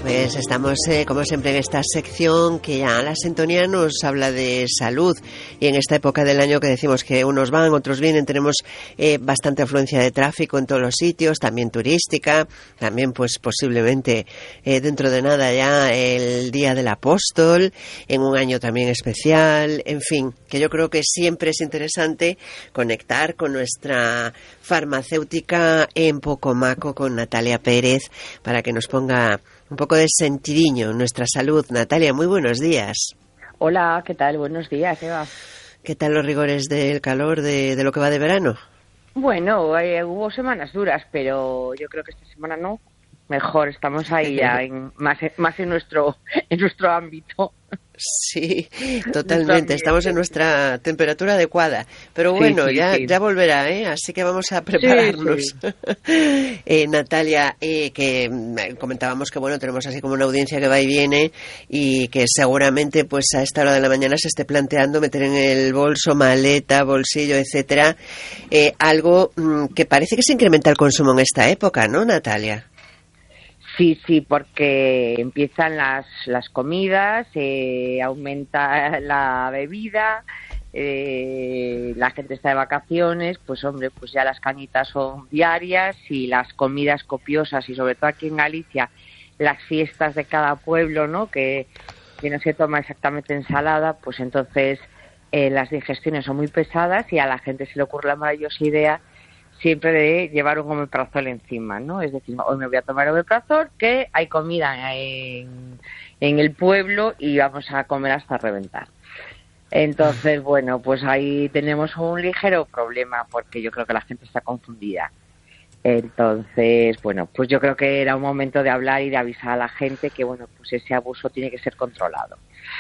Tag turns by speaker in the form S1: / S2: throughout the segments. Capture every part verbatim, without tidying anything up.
S1: Pues estamos, eh, como siempre, en esta sección que ya la sintonía nos habla de salud. Y en esta época del año que decimos que unos van, otros vienen, tenemos eh, bastante afluencia de tráfico en todos los sitios, también turística, también pues posiblemente eh, dentro de nada ya el Día del Apóstol, en un año también especial, en fin, que yo creo que siempre es interesante conectar con nuestra farmacéutica en Pocomaco, con Natalia Pérez, para que nos ponga un poco de sentidiño en nuestra salud. Natalia, muy buenos días.
S2: Hola, ¿qué tal? Buenos días, Eva.
S1: ¿Qué tal los rigores del calor de, de lo que va de verano?
S2: Bueno, eh, hubo semanas duras, pero yo creo que esta semana no. Mejor, estamos ahí ya en, más, más en nuestro en nuestro ámbito.
S1: Sí, totalmente. Estamos en nuestra temperatura adecuada. Pero bueno, sí, sí, ya, sí. ya volverá, ¿eh? Así que vamos a prepararnos. Sí, sí. eh, Natalia, eh, que comentábamos que bueno, tenemos así como una audiencia que va y viene y que seguramente pues a esta hora de la mañana se esté planteando meter en el bolso, maleta, bolsillo, etcétera, eh, algo mmm, que parece que se incrementa el consumo en esta época, ¿no, Natalia?
S2: Sí, sí, porque empiezan las, las comidas, eh, aumenta la bebida, eh, la gente está de vacaciones, pues hombre, pues ya las cañitas son diarias y las comidas copiosas y sobre todo aquí en Galicia las fiestas de cada pueblo, ¿no? Que, que no se toma exactamente ensalada, pues entonces eh, las digestiones son muy pesadas y a la gente se le ocurre la maravillosa idea siempre de llevar un omeprazol encima, ¿no? Es decir, hoy me voy a tomar omeprazol, que hay comida en, en el pueblo y vamos a comer hasta reventar. Entonces, bueno, pues ahí tenemos un ligero problema porque yo creo que la gente está confundida. Entonces, bueno, pues yo creo que era un momento de hablar y de avisar a la gente que, bueno, pues ese abuso tiene que ser controlado.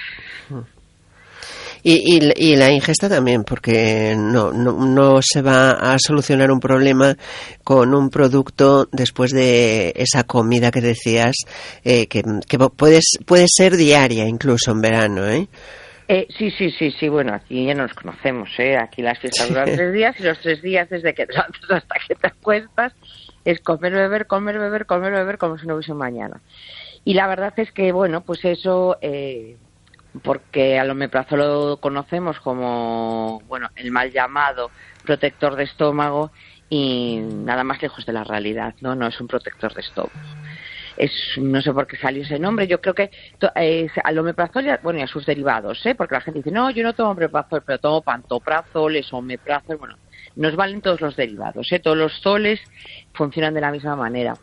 S1: Y, y, y la ingesta también, porque no, no, no se va a solucionar un problema con un producto después de esa comida que decías, eh, que, que puedes, puede ser diaria incluso en verano, ¿eh?
S2: Eh, sí, sí, sí, sí, bueno, aquí ya nos conocemos, ¿eh? Aquí las fiestas duran sí. tres días y los tres días desde que te levantas hasta que te acuestas es comer, beber, comer, beber, comer, beber, como si no hubiese mañana. Y la verdad es que, bueno, pues eso... Eh, porque al omeprazol lo conocemos como, bueno, el mal llamado protector de estómago y nada más lejos de la realidad, ¿no? No es un protector de estómago. Es, no sé por qué salió ese nombre, yo creo que eh, al omeprazol, bueno, y a sus derivados, ¿eh? Porque la gente dice, no, yo no tomo omeprazol, pero tomo pantoprazol, es omeprazol, bueno, nos valen todos los derivados, ¿eh? Todos los soles funcionan de la misma manera.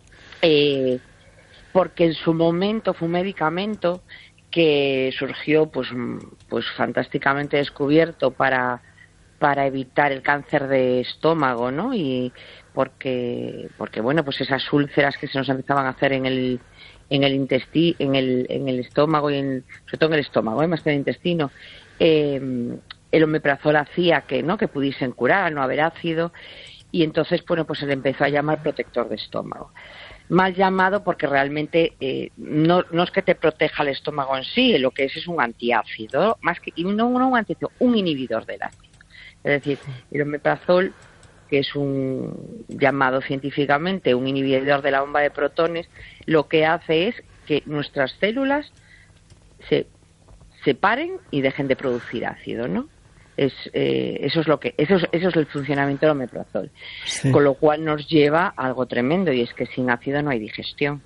S2: Eh, porque en su momento fue un medicamento que surgió pues pues fantásticamente descubierto para para evitar el cáncer de estómago, ¿no? Y porque porque bueno, pues esas úlceras que se nos empezaban a hacer en el en el intestino, en el en el estómago y en, sobre todo en el estómago, ¿eh? Más que en el intestino, eh, el omeprazol hacía que no que pudiesen curar al no haber ácido y entonces bueno, pues se le empezó a llamar protector de estómago. Mal llamado porque realmente eh, no, no es que te proteja el estómago en sí, lo que es es un antiácido, más que y no, no un antiácido, un inhibidor del ácido. Es decir, el omeprazol, que es un llamado científicamente un inhibidor de la bomba de protones, lo que hace es que nuestras células se separen y dejen de producir ácido, ¿no? Es, eh, eso es lo que eso es, eso es el funcionamiento del omeprazol, sí. Con lo cual nos lleva a algo tremendo y es que sin ácido no hay digestión,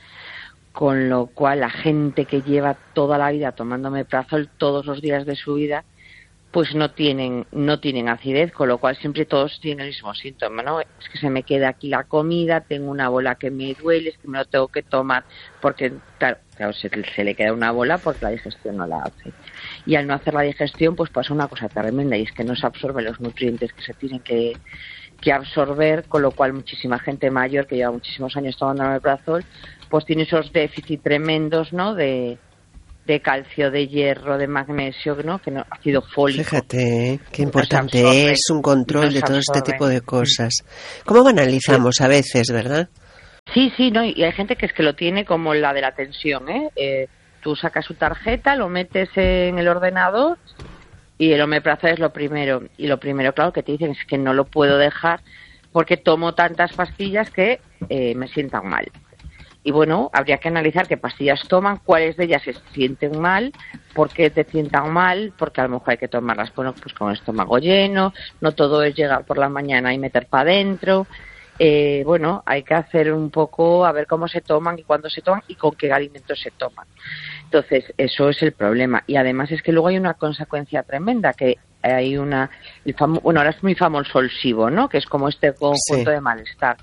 S2: con lo cual la gente que lleva toda la vida tomando omeprazol todos los días de su vida pues no tienen no tienen acidez, con lo cual siempre todos tienen el mismo síntoma, ¿no? Es que se me queda aquí la comida, tengo una bola que me duele, es que me lo tengo que tomar porque claro, claro se, se le queda una bola porque la digestión no la hace. Y al no hacer la digestión pues pasa una cosa tremenda y es que no se absorben los nutrientes que se tienen que, que absorber, con lo cual muchísima gente mayor que lleva muchísimos años tomando omeprazol pues tiene esos déficits tremendos, ¿no? De de calcio, de hierro, de magnesio, ¿no? Que no, ácido fólico.
S1: Fíjate, qué importante absorbe, es un control de todo absorbe. Este tipo de cosas. ¿Cómo banalizamos sí. a veces, verdad?
S2: Sí, sí, no, y hay gente que es que lo tiene como la de la tensión, ¿eh? eh tú sacas su tarjeta, lo metes en el ordenador y el omeprazol es lo primero. Y lo primero, claro, que te dicen es que no lo puedo dejar porque tomo tantas pastillas que eh, me sientan mal. y bueno, habría que analizar qué pastillas toman, cuáles de ellas se sienten mal, por qué te sientan mal, porque a lo mejor hay que tomarlas bueno, pues con el estómago lleno, no todo es llegar por la mañana y meter para adentro. Eh, bueno, hay que hacer un poco a ver cómo se toman y cuándo se toman y con qué alimentos se toman. Entonces, eso es el problema. Y además es que luego hay una consecuencia tremenda, que hay una... El famo, bueno, ahora es muy famoso el SIBO, ¿no? Que es como este conjunto sí. de malestar.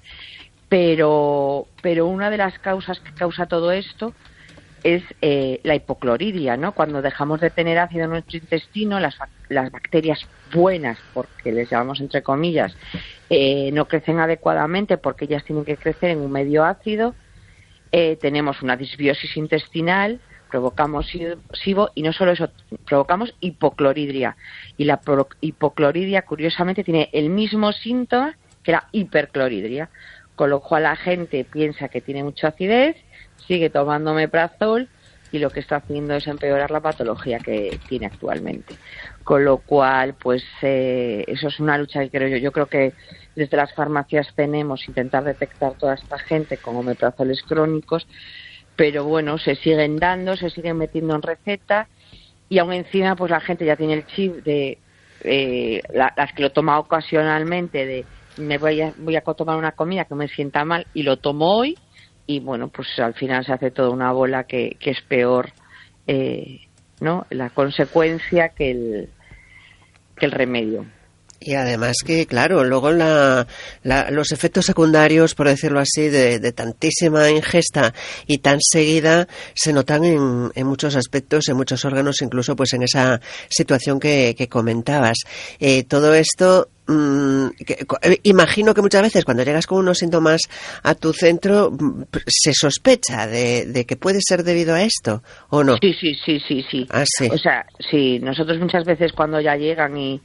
S2: Pero, pero una de las causas que causa todo esto es eh, la hipocloridia, ¿no? Cuando dejamos de tener ácido en nuestro intestino, las, las bacterias buenas, porque les llamamos entre comillas, eh, no crecen adecuadamente porque ellas tienen que crecer en un medio ácido, eh, tenemos una disbiosis intestinal, provocamos SIBO y no solo eso, provocamos hipocloridria. Y la pro- hipocloridria, curiosamente, tiene el mismo síntoma que la hipercloridria, con lo cual la gente piensa que tiene mucha acidez, sigue tomando omeprazol y lo que está haciendo es empeorar la patología que tiene actualmente. Con lo cual, pues eh, eso es una lucha que creo yo. Yo creo que desde las farmacias tenemos intentar detectar toda esta gente con omeprazoles crónicos, pero bueno, se siguen dando, se siguen metiendo en receta y aún encima pues la gente ya tiene el chip de eh, la, las que lo toma ocasionalmente de me voy a, voy a tomar una comida que me sienta mal y lo tomo hoy y bueno, pues al final se hace toda una bola que, que es peor, eh, ¿no? La consecuencia que el, que el remedio.
S1: Y además que, claro, luego la, la, los efectos secundarios, por decirlo así, de, de tantísima ingesta y tan seguida se notan en, en muchos aspectos, en muchos órganos, incluso pues en esa situación que, que comentabas. Eh, todo esto... Que, imagino que muchas veces cuando llegas con unos síntomas a tu centro se sospecha de, de que puede ser debido a esto, ¿o no?
S2: Sí, sí, sí, sí, sí.
S1: Ah, sí.
S2: O sea, sí, nosotros muchas veces cuando ya llegan y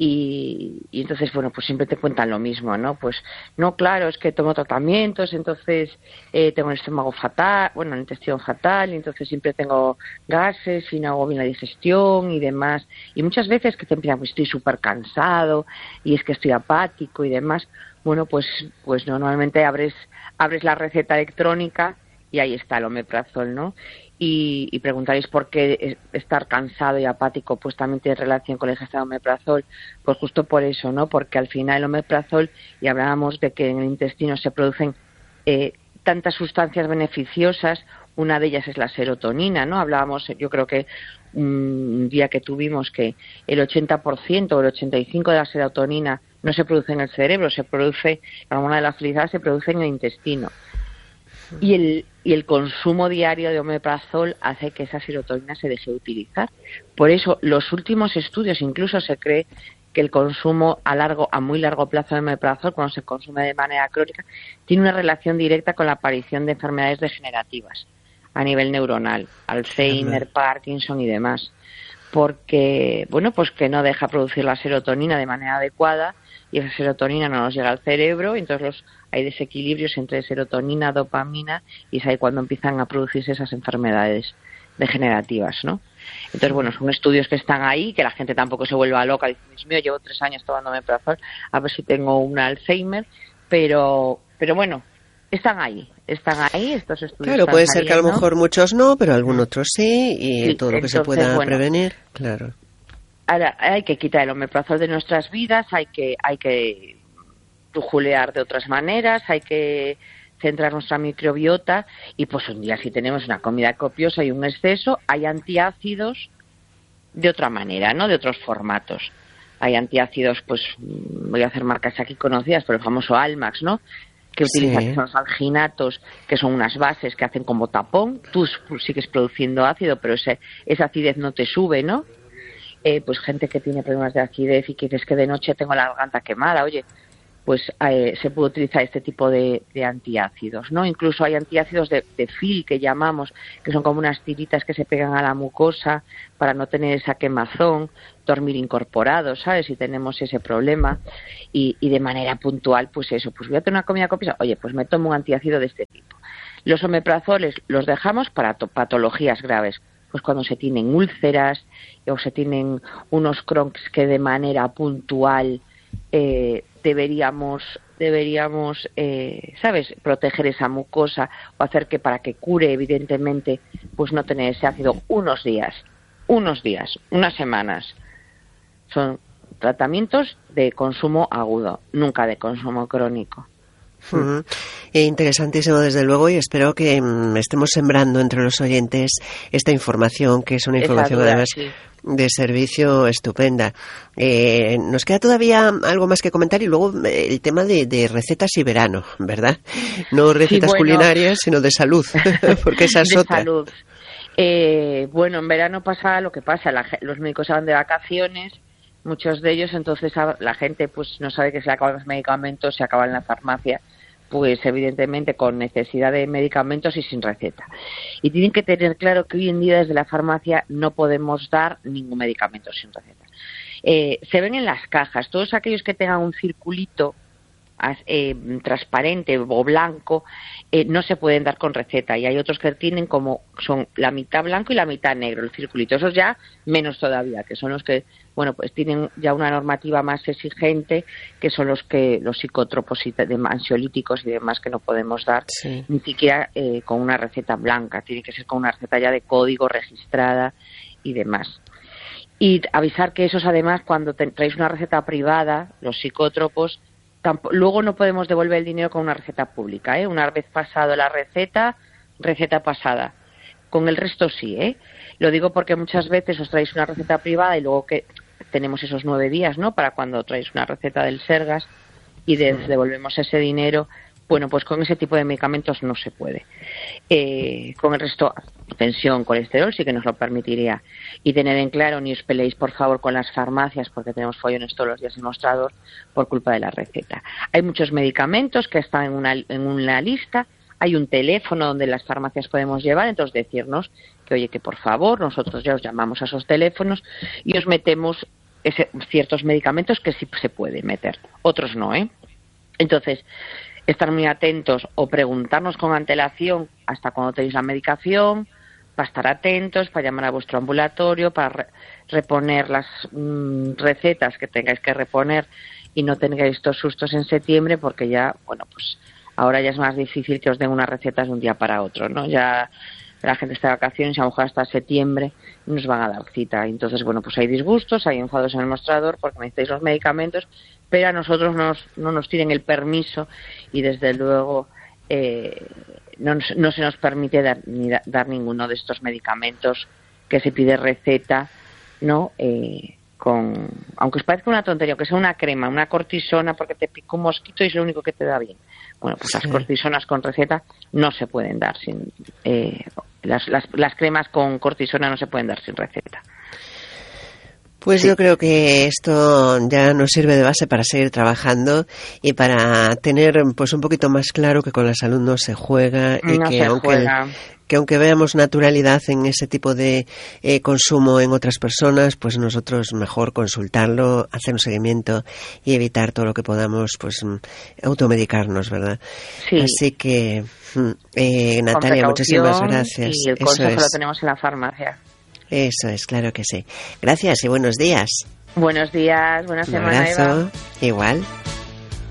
S2: Y, y entonces, bueno, pues siempre te cuentan lo mismo, ¿no? Pues, no, claro, es que tomo tratamientos, entonces eh, tengo el estómago fatal, bueno, el intestino fatal, y entonces siempre tengo gases y no hago bien la digestión y demás. Y muchas veces que te empiezan, pues estoy súper cansado y es que estoy apático y demás. Bueno, pues, pues normalmente abres, abres la receta electrónica y ahí está el omeprazol, ¿no? Y, y preguntaréis por qué estar cansado y apático pues también tiene relación con la ingesta de omeprazol. Pues justo por eso, ¿no? Porque al final el omeprazol, y hablábamos de que en el intestino se producen eh, tantas sustancias beneficiosas, una de ellas es la serotonina, ¿no? Hablábamos, yo creo que un día que tuvimos que el ochenta por ciento o el ochenta y cinco por ciento de la serotonina no se produce en el cerebro, se produce, la hormona de la felicidad se produce en el intestino. Y el, y el consumo diario de omeprazol hace que esa serotonina se deje de utilizar. Por eso, los últimos estudios, incluso se cree que el consumo a largo, a muy largo plazo de omeprazol, cuando se consume de manera crónica, tiene una relación directa con la aparición de enfermedades degenerativas a nivel neuronal, Alzheimer, uh-huh. Parkinson y demás. Porque, bueno, pues que no deja producir la serotonina de manera adecuada y esa serotonina no nos llega al cerebro, y entonces los, hay desequilibrios entre serotonina, dopamina, y es ahí cuando empiezan a producirse esas enfermedades degenerativas, ¿no? Entonces, bueno, son estudios que están ahí, que la gente tampoco se vuelva loca, dice, Dios mío, llevo tres años tomando omeprazol, a ver si tengo un Alzheimer, pero, pero bueno, están ahí, están ahí estos estudios.
S1: Claro, puede
S2: saliendo.
S1: ser que a lo mejor muchos no, pero algún otro sí, y
S2: sí,
S1: todo lo
S2: entonces,
S1: que se pueda
S2: bueno,
S1: prevenir, claro.
S2: Ahora, hay que quitar el omeprazol de nuestras vidas, hay que hay que brujulear de otras maneras, hay que centrar nuestra microbiota y pues un día si tenemos una comida copiosa y un exceso, hay antiácidos de otra manera, ¿no? De otros formatos. Hay antiácidos, pues voy a hacer marcas aquí conocidas, pero el famoso Almax, ¿no? Que utilizan sí. Los alginatos, que son unas bases que hacen como tapón. Tú sigues produciendo ácido, pero ese, esa acidez no te sube, ¿no? Eh, pues gente que tiene problemas de acidez y que dices que de noche tengo la garganta quemada, oye, pues eh, se puede utilizar este tipo de, de antiácidos, ¿no? Incluso hay antiácidos de, de fil que llamamos, que son como unas tiritas que se pegan a la mucosa para no tener esa quemazón, dormir incorporado, ¿sabes? Si tenemos ese problema y, y de manera puntual, pues eso, pues voy a tener una comida copiosa, oye, pues me tomo un antiácido de este tipo. Los omeprazoles los dejamos para patologías graves, pues cuando se tienen úlceras o se tienen unos Crohns que de manera puntual eh, deberíamos deberíamos, eh, ¿sabes?, proteger esa mucosa o hacer que para que cure, evidentemente, pues no tener ese ácido unos días, unos días, unas semanas. Son tratamientos de consumo agudo, nunca de consumo crónico.
S1: Uh-huh. Eh, interesantísimo, desde luego, y espero que mm, estemos sembrando entre los oyentes esta información, que es una información duda, además sí. de servicio estupenda. Eh, nos queda todavía algo más que comentar y luego eh, el tema de, de recetas y verano, ¿verdad? No recetas sí, bueno, culinarias, sino de salud, porque esa es
S2: de
S1: otra.
S2: Salud. Eh, bueno, en verano pasa lo que pasa, la, los médicos se van de vacaciones, muchos de ellos, entonces la gente pues no sabe que se acaban los medicamentos, se acaban en la farmacia, pues evidentemente con necesidad de medicamentos y sin receta. Y tienen que tener claro que hoy en día desde la farmacia no podemos dar ningún medicamento sin receta. Eh, se ven en las cajas, todos aquellos que tengan un circulito eh, transparente o blanco, eh, no se pueden dar con receta, y hay otros que tienen como son la mitad blanco y la mitad negro el circulito, esos ya menos todavía, que son los que bueno pues tienen ya una normativa más exigente, que son los que los psicótropos y de ansiolíticos y demás que no podemos dar sí. ni siquiera eh, con una receta blanca, tiene que ser con una receta ya de código registrada y demás. Y avisar que esos además cuando te, traéis una receta privada, los psicótropos, Tampo, luego no podemos devolver el dinero con una receta pública, ¿eh? Una vez pasado la receta, receta pasada. Con el resto sí, ¿eh? Lo digo porque muchas veces os traéis una receta privada y luego que tenemos esos nueve días, ¿no?, para cuando traéis una receta del Sergas y de, devolvemos ese dinero. Bueno, pues con ese tipo de medicamentos no se puede. Eh, con el resto, tensión, colesterol sí que nos lo permitiría. Y tener en claro, ni os peleéis por favor con las farmacias, porque tenemos follones todos los días en mostrador por culpa de la receta. Hay muchos medicamentos que están en una, en una lista, hay un teléfono donde las farmacias podemos llevar, entonces decirnos que oye, que por favor, nosotros ya os llamamos a esos teléfonos y os metemos ese, ciertos medicamentos que sí se pueden meter, otros no, ¿eh? Entonces, estar muy atentos o preguntarnos con antelación hasta cuando tenéis la medicación, para estar atentos, para llamar a vuestro ambulatorio, para re- reponer las mmm, recetas que tengáis que reponer y no tengáis estos sustos en septiembre, porque ya, bueno, pues ahora ya es más difícil que os den unas recetas de un día para otro, ¿no? Ya la gente está de vacaciones y a lo mejor hasta septiembre nos van a dar cita. Entonces, bueno, pues hay disgustos, hay enfados en el mostrador porque necesitáis los medicamentos, pero a nosotros nos, no nos tienen el permiso y desde luego eh, no, no se nos permite dar, ni da, dar ninguno de estos medicamentos que se pide receta, ¿no? Eh, con, aunque os parezca una tontería, aunque sea una crema, una cortisona porque te pica un mosquito y es lo único que te da bien. Bueno, pues sí. Las cortisonas con receta no se pueden dar sin eh, las, las, las cremas con cortisona no se pueden dar sin receta.
S1: Pues sí. Yo creo que esto ya nos sirve de base para seguir trabajando y para tener pues un poquito más claro que con la salud no se juega y
S2: no
S1: que
S2: se
S1: aunque
S2: juega.
S1: que aunque veamos naturalidad en ese tipo de eh, consumo en otras personas, pues nosotros mejor consultarlo, hacer un seguimiento y evitar todo lo que podamos, pues automedicarnos, ¿verdad?
S2: Sí.
S1: Así que, eh, Natalia, muchísimas gracias.
S2: Y el consejo lo tenemos en la farmacia.
S1: Eso es, claro que sí. Gracias y buenos días.
S2: Buenos días, buena
S1: Un
S2: semana,
S1: abrazo.
S2: Eva.
S1: Igual.